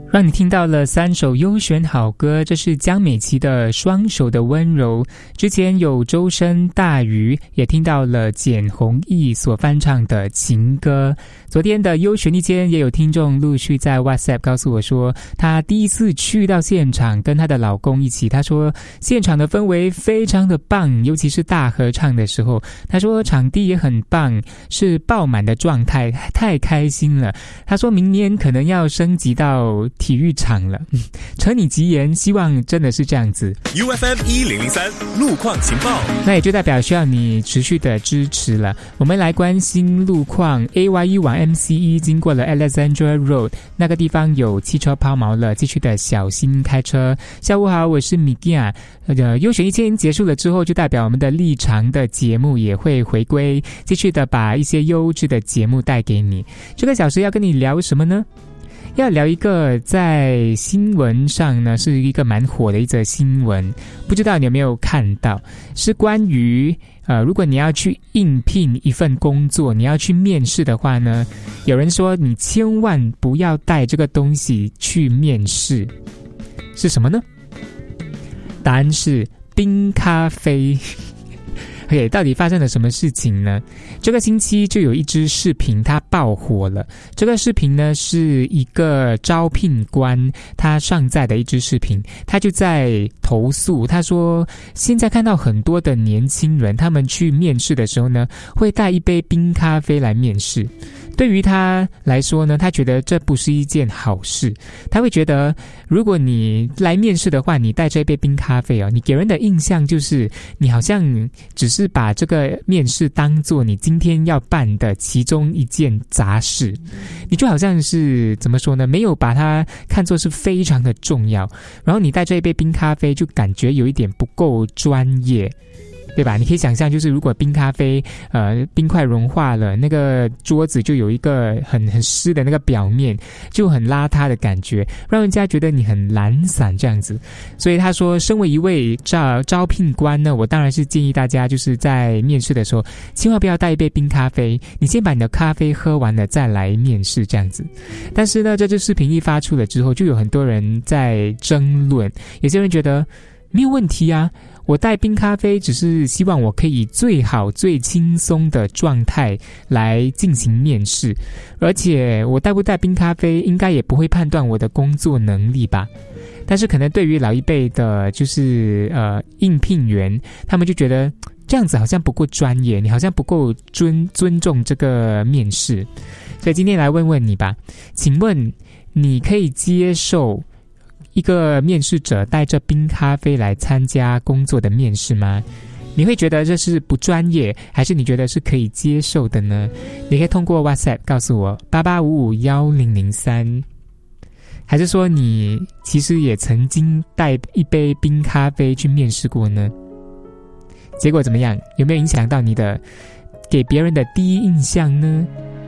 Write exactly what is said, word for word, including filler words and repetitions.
让你听到了三首优选好歌，这是江美琪的《双手的温柔》，之前有周深、大鱼，也听到了简弘毅所翻唱的情歌。昨天的优选一间也有听众陆续在 WhatsApp 告诉我说，她第一次去到现场跟她的老公一起，她说现场的氛围非常的棒，尤其是大合唱的时候，她说场地也很棒，是爆满的状态，太开心了。她说明年可能要升级到体育场了，承你吉言，希望真的是这样子。 U F M 一零零三路况情报， 那也就代表需要你持续的支持了。我们来关心路况。 A Y E 往 M C E 经过了 Alexandra Road 那个地方有汽车抛锚了，继续的小心开车。下午好，我是米吉亚。呃，优选一千结束了之后，就代表我们的立场的节目也会回归，继续的把一些优质的节目带给你。这个小时要跟你聊什么呢？要聊一个在新闻上呢是一个蛮火的一则新闻，不知道你有没有看到，是关于呃，如果你要去应聘一份工作，你要去面试的话呢，有人说你千万不要带这个东西去面试，是什么呢？答案是冰咖啡。OK， 到底发生了什么事情呢？这个星期就有一支视频它爆火了。这个视频呢是一个招聘官他上载的一支视频，他就在投诉，他说现在看到很多的年轻人，他们去面试的时候呢，会带一杯冰咖啡来面试。对于他来说呢，他觉得这不是一件好事。他会觉得，如果你来面试的话，你带这杯冰咖啡哦，你给人的印象就是你好像只是把这个面试当作你今天要办的其中一件杂事，你就好像是怎么说呢？没有把它看作是非常的重要，然后你带这一杯冰咖啡，就感觉有一点不够专业。对吧？你可以想象，就是如果冰咖啡呃冰块融化了，那个桌子就有一个很很湿的那个表面，就很邋遢的感觉，让人家觉得你很懒散这样子。所以他说，身为一位招招聘官呢，我当然是建议大家就是在面试的时候，千万不要带一杯冰咖啡，你先把你的咖啡喝完了再来面试这样子。但是呢，这支视频一发出了之后，就有很多人在争论，有些人觉得没有问题啊，我带冰咖啡只是希望我可以最好最轻松的状态来进行面试，而且我带不带冰咖啡应该也不会判断我的工作能力吧。但是可能对于老一辈的就是呃应聘员，他们就觉得这样子好像不够专业，你好像不够尊尊重这个面试。所以今天来问问你吧，请问你可以接受一个面试者带着冰咖啡来参加工作的面试吗？你会觉得这是不专业，还是你觉得是可以接受的呢？你可以通过 WhatsApp 告诉我八八五五一零零三，还是说你其实也曾经带一杯冰咖啡去面试过呢？结果怎么样？有没有影响到你的给别人的第一印象呢？